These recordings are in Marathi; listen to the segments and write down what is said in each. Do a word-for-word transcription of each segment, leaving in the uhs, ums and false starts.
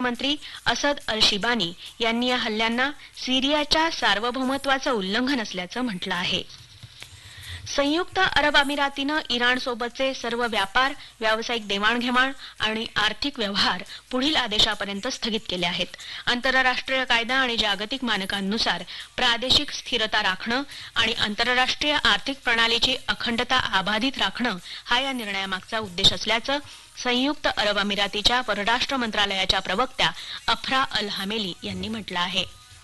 मंत्री असद अल शिबानी यांनी या हल्ल्यांना सिरियाच्या सार्वभौमत्वाचं उल्लंघन असल्याचं म्हटलं आहे. संयुक्त अरब अमिरातीनं इराणसोबतचे सर्व व्यापार, व्यावसायिक देवाणघेवाण आणि आर्थिक व्यवहार पुढील आदेशापर्यंत स्थगित केले आहेत. आंतरराष्ट्रीय कायदा आणि जागतिक मानकांनुसार प्रादेशिक स्थिरता राखणं आणि आंतरराष्ट्रीय आर्थिक प्रणालीची अखंडता अबाधित राखणं हा या निर्णयामागचा उद्देश असल्याचं संयुक्त अरब अमिरातीच्या परराष्ट्र मंत्रालयाच्या प्रवक्त्या अफरा अल हामेली यांनी म्हटलं आहे.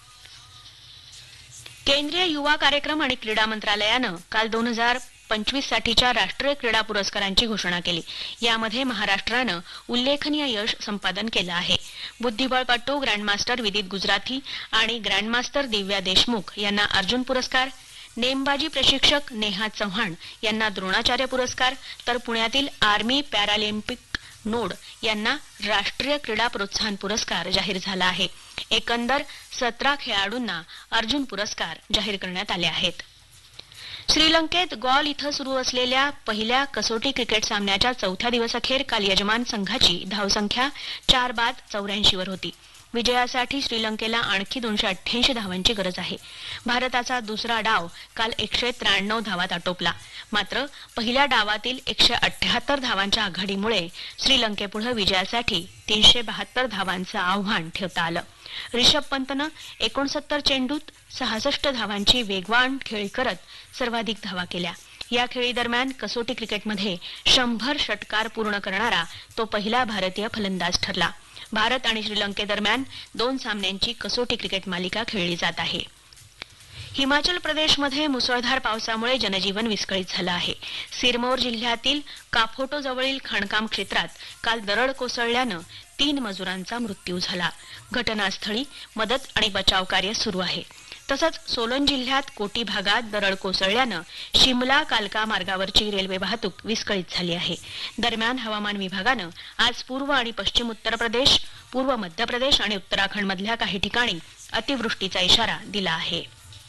केंद्रीय युवा कार्यक्रम आणि क्रीडा मंत्रालयानं काल दोन हजार पंचवीस साठीच्या राष्ट्रीय क्रीडा पुरस्कारांची घोषणा केली. यामध्ये महाराष्ट्रानं उल्लेखनीय यश संपादन केलं आहे. बुद्धिबळपटू ग्रँडमास्टर विदित गुजराथी आणि ग्रँडमास्टर दिव्या देशमुख यांना अर्जुन पुरस्कार, नेमबाजी प्रशिक्षक नेहा चव्हाण यांना द्रोणाचार्य पुरस्कार, तर पुण्यातील आर्मी पॅरालिम्पिक नोड यांना राष्ट्रीय क्रीडा प्रोत्साहन पुरस्कार जाहीर झाला आहे. एकंदर सतरा खेळाडूंना अर्जुन पुरस्कार जाहीर करण्यात आले आहेत. श्रीलंकेत गॉल इथं सुरू असलेल्या पहिल्या कसोटी क्रिकेट सामन्याच्या चौथ्या दिवसाखेर काल यजमान संघाची धावसंख्या चार बाद चौऱ्याऐंशी वर होती. विजयासाठी श्रीलंकेला आणखी दोनशे अठ्ठ्याऐंशी धावांची गरज आहे. भारताचा दुसरा डाव काल एकशे त्र्याण्णव धावात आटोपला. मात्र पहिल्या डावातील एकशे अठ्ठ्याहत्तर धावांच्या आघाडीमुळे श्रीलंकेपुढे विजयासाठी तीनशे बहात्तर धावांचं आव्हान ठेवता आलं. रिषभ पंतनं एकोणसत्तर चेंडूत सहासष्ट धावांची वेगवान खेळी करत सर्वाधिक धावा केल्या. या खेळीदरम्यान कसोटी क्रिकेटमध्ये शंभर षटकार पूर्ण करणारा तो पहिला भारतीय फलंदाज ठरला. भारत आणि श्रीलंकेदरम्यान दोन सामन्यांची कसोटी क्रिकेट मालिका खेळली जात आहे. हिमाचल प्रदेशमध्ये मुसळधार पावसामुळे जनजीवन विस्कळीत झालं आहे. सिरमौर जिल्ह्यातील काफोटो जवळील खाणकाम क्षेत्रात काल दरड कोसळल्यानं तीन मजुरांचा मृत्यू झाला. घटनास्थळी मदत आणि बचाव कार्य सुरू आहे. तसंच सोलन जिल्ह्यात कोटी भागात दरड कोसळल्यानं शिमला कालका मार्गावरची रेल्वे वाहतूक विस्कळीत झाली आहे. दरम्यान हवामान विभागानं आज पूर्व आणि पश्चिम उत्तर प्रदेश, पूर्व मध्य प्रदेश आणि उत्तराखंडमधल्या काही ठिकाणी अतिवृष्टीचा इशारा दिला आहे.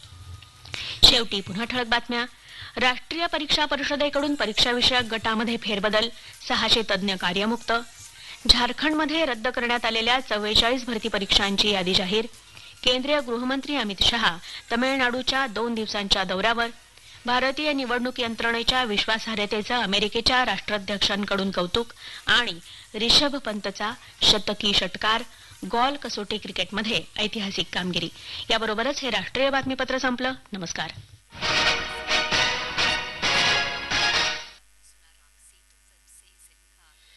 शेवटी पुन्हा ठळक बातम्या. राष्ट्रीय परीक्षा परिषदेकडून परीक्षा विषयक गटामध्ये फेरबदल, सहाशे तज्ज्ञ कार्यमुक्त. झारखंडमध्ये रद्द करण्यात आलेल्या चव्वेचाळीस भरती परीक्षांची यादी जाहीर. केंद्रीय गृहमंत्री अमित शहा तमिळनाडूच्या दोन दिवसांच्या दौऱ्यावर. भारतीय निवडणूक यंत्रणेच्या विश्वासार्हतेचं अमेरिकेच्या राष्ट्राध्यक्षांकडून कौतुक. आणि रिषभ पंतचा शतकी षटकार. गॉल कसोटी क्रिकेटमध्ये ऐतिहासिक कामगिरी. याबरोबरच हे राष्ट्रीय बातमीपत्र संपलं. नमस्कार.